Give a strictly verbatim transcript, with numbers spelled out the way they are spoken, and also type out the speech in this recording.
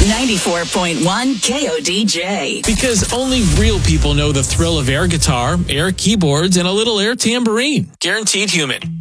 ninety-four point one K O D J. Because only real people know the thrill of air guitar, air keyboards, and a little air tambourine. Guaranteed Human.